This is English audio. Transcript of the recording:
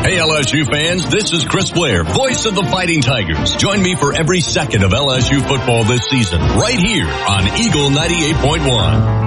Hey, LSU fans, this is Chris Blair, voice of the Fighting Tigers. Join me for every second of LSU football this season, right here on Eagle 98.1.